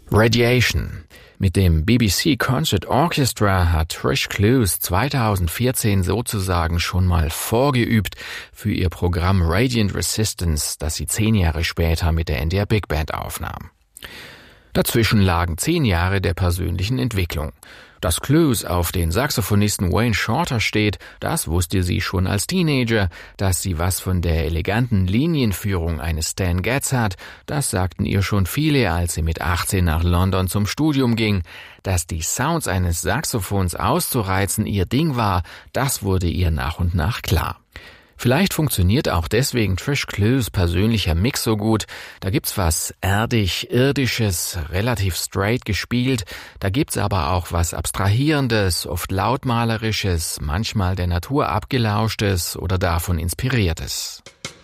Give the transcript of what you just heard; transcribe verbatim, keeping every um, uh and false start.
Radiation. Mit dem B B C Concert Orchestra hat Trish Clews zweitausendvierzehn sozusagen schon mal vorgeübt für ihr Programm Radiant Resistance, das sie zehn Jahre später mit der N D R Big Band aufnahm. Dazwischen lagen zehn Jahre der persönlichen Entwicklung. Dass Clews auf den Saxophonisten Wayne Shorter steht, das wusste sie schon als Teenager. Dass sie was von der eleganten Linienführung eines Stan Getz hat, das sagten ihr schon viele, als sie mit achtzehn nach London zum Studium ging. Dass die Sounds eines Saxophons auszureizen ihr Ding war, das wurde ihr nach und nach klar. Vielleicht funktioniert auch deswegen Trish Clews persönlicher Mix so gut. Da gibt's was erdig-irdisches, relativ straight gespielt. Da gibt's aber auch was Abstrahierendes, oft lautmalerisches, manchmal der Natur abgelauschtes oder davon inspiriertes.